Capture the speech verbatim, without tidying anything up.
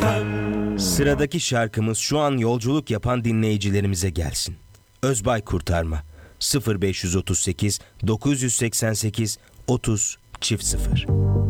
Sıradaki şarkımız şu an yolculuk yapan dinleyicilerimize gelsin. Özbay Kurtarma sıfır beş otuz sekiz dokuz seksen sekiz otuz çift sıfır.